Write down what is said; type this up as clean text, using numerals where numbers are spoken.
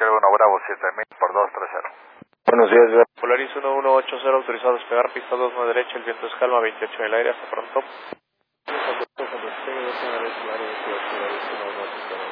1 Bravo 7000 por 230. Buenos días, Polaris 1180, autorizado a despegar, pista 2 a derecha, el viento es calma, 28 en el aire, hasta pronto.